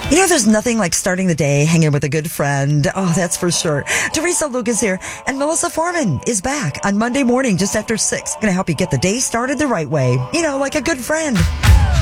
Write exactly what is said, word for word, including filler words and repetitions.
You know, there's nothing like starting the day hanging with a good friend. Oh, that's for sure. Teresa Lucas here, and Melissa Foreman is back on Monday morning just after six. Going to help you get the day started the right way. You know, like a good friend.